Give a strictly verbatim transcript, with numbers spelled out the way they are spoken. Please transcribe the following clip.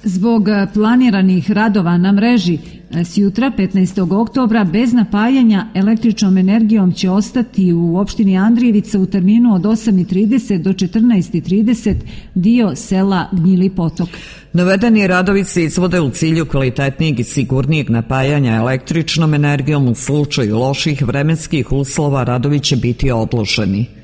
Zbog planiranih radova na mreži, s jutra petnaestog oktobra bez napajanja električnom energijom će ostati u opštini Andrijevica u terminu od osam i trideset do četrnaest i trideset dio sela Gnjili potok. Navedeni radovi se izvode u cilju kvalitetnijeg i sigurnijeg napajanja električnom energijom. U slučaju loših vremenskih uslova radovi će biti odloženi.